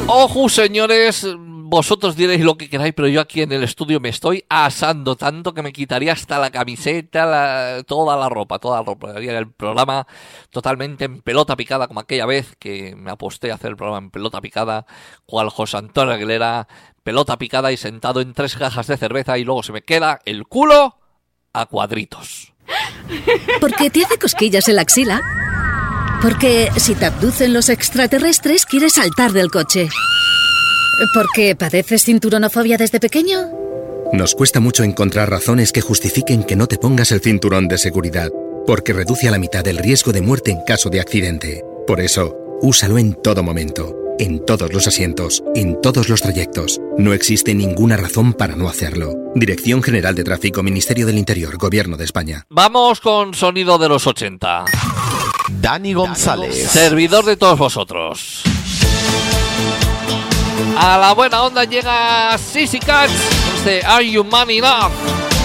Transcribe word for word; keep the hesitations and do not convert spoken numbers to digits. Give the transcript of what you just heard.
Ojo, señores, vosotros diréis lo que queráis, pero yo aquí en el estudio me estoy asando tanto que me quitaría hasta la camiseta, la, toda la ropa, toda la ropa. Haría el programa totalmente en pelota picada, como aquella vez que me aposté a hacer el programa en pelota picada, cual José Antonio Aguilera, pelota picada y sentado en tres cajas de cerveza y luego se me queda el culo a cuadritos. ¿Porque te hace cosquillas en la axila? Porque si te abducen los extraterrestres quieres saltar del coche. ¿Porque padeces cinturonofobia desde pequeño? Nos cuesta mucho encontrar razones que justifiquen que no te pongas el cinturón de seguridad, porque reduce a la mitad el riesgo de muerte en caso de accidente. Por eso, úsalo en todo momento, en todos los asientos, en todos los trayectos. No existe ninguna razón para no hacerlo. Dirección General de Tráfico, Ministerio del Interior, Gobierno de España. Vamos con sonido de los ochenta. Dani González, servidor de todos vosotros. A la buena onda llega Sissy Catch de Are You Man Enough.